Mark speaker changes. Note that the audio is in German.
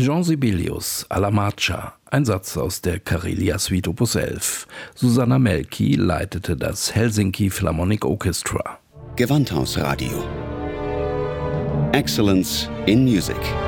Speaker 1: Jean Sibelius, Alla Marcia, ein Satz aus der Karelia Suite Opus 11. Susanna Melki leitete das Helsinki Philharmonic Orchestra.
Speaker 2: Gewandhausradio. Excellence in Music.